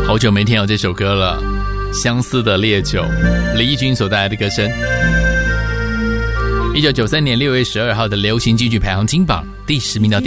好久没听到这首歌了，相思的烈酒，李翊君所带来的歌声。1993年6月12号的流行金曲排行金榜第10名到